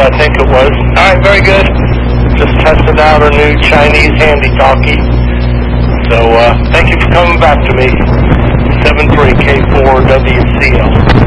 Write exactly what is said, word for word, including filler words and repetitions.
I think it was. All right, very good. Just tested out our new Chinese handy-talkie. So uh, thank you for coming back to me. seven three K four W C L.